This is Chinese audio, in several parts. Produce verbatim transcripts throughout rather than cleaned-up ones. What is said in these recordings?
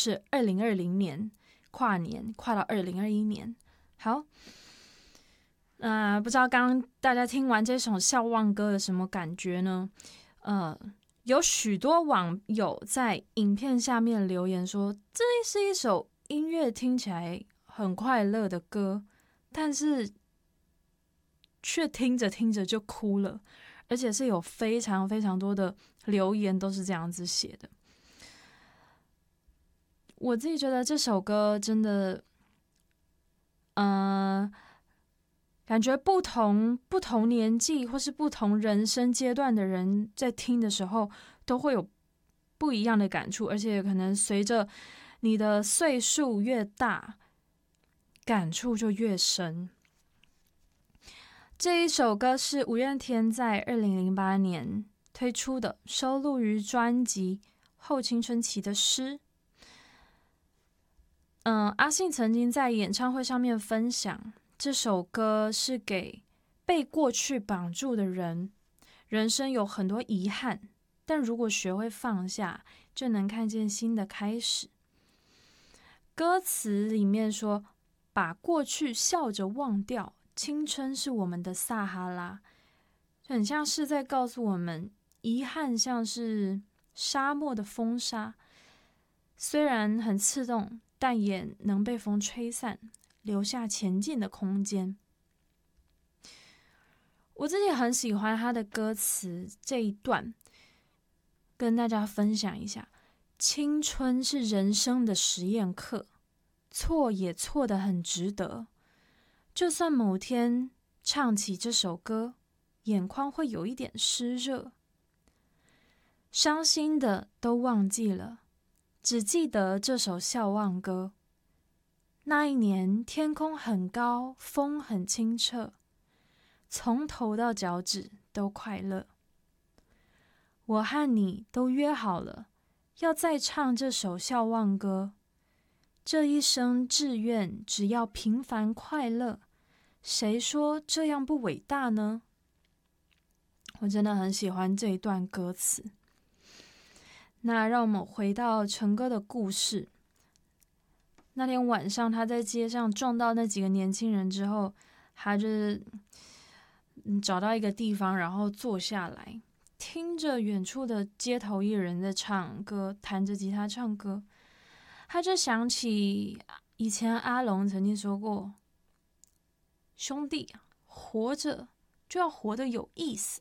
是二零二零年跨年，跨到二零二一年。好，那、呃、不知道刚刚大家听完这首笑忘歌有什么感觉呢？呃，有许多网友在影片下面留言说，这是一首音乐听起来很快乐的歌，但是却听着听着就哭了，而且是有非常非常多的留言都是这样子写的。我自己觉得这首歌真的，嗯、呃，感觉不同不同年纪或是不同人生阶段的人在听的时候，都会有不一样的感触，而且可能随着你的岁数越大，感触就越深。这一首歌是五月天在二零零八年推出的，收录于专辑《后青春期的诗》。嗯，阿信曾经在演唱会上面分享，这首歌是给被过去绑住的人，人生有很多遗憾，但如果学会放下，就能看见新的开始。歌词里面说，把过去笑着忘掉，青春是我们的撒哈拉，很像是在告诉我们，遗憾像是沙漠的风沙，虽然很刺痛，但也能被风吹散，留下前进的空间。我自己很喜欢他的歌词这一段，跟大家分享一下。青春是人生的实验课，错也错得很值得。就算某天唱起这首歌，眼眶会有一点湿热，伤心的都忘记了，只记得这首笑忘歌。那一年天空很高，风很清澈，从头到脚趾都快乐。我和你都约好了，要再唱这首笑忘歌。这一生志愿只要平凡快乐，谁说这样不伟大呢？我真的很喜欢这一段歌词。那让我们回到成哥的故事。那天晚上他在街上撞到那几个年轻人之后，他就是找到一个地方，然后坐下来，听着远处的街头艺人在唱歌，弹着吉他唱歌。他就想起以前阿龙曾经说过，兄弟，活着就要活得有意思。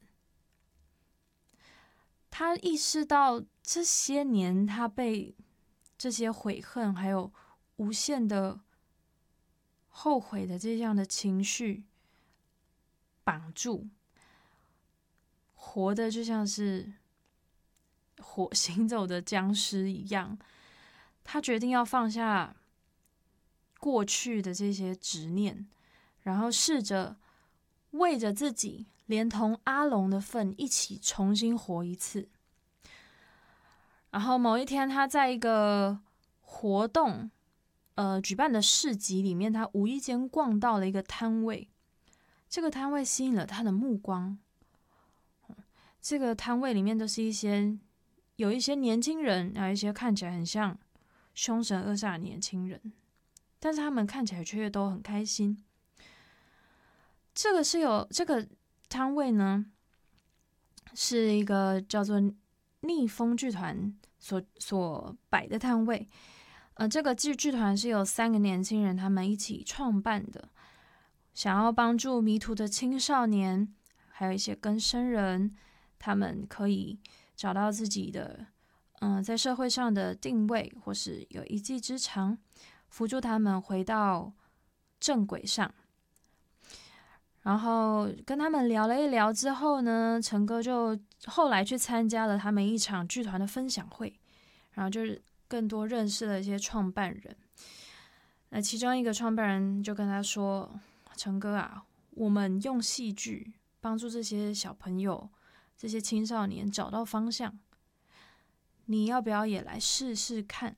他意识到这些年他被这些悔恨还有无限的后悔的这样的情绪绑住，活的就像是活行走的僵尸一样。他决定要放下过去的这些执念，然后试着为着自己，连同阿龙的份一起重新活一次。然后某一天，他在一个活动呃举办的市集里面，他无意间逛到了一个摊位，这个摊位吸引了他的目光。这个摊位里面都是一些有一些年轻人，还有一些看起来很像凶神恶煞的年轻人，但是他们看起来却都很开心。这个是有这个摊位呢，是一个叫做逆风剧团所所摆的摊位。呃，这个剧剧团是由三个年轻人他们一起创办的，想要帮助迷途的青少年，还有一些更生人，他们可以找到自己的嗯、呃，在社会上的定位，或是有一技之长，辅助他们回到正轨上。然后跟他们聊了一聊之后呢，陈哥就后来去参加了他们一场剧团的分享会，然后就是更多认识了一些创办人。那其中一个创办人就跟他说：“陈哥啊，我们用戏剧帮助这些小朋友、这些青少年找到方向，你要不要也来试试看？”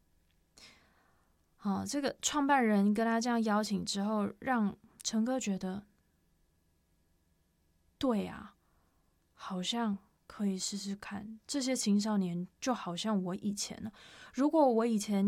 好，这个创办人跟他这样邀请之后，让陈哥觉得，对啊，好像可以试试看。这些青少年就好像我以前了，如果我以前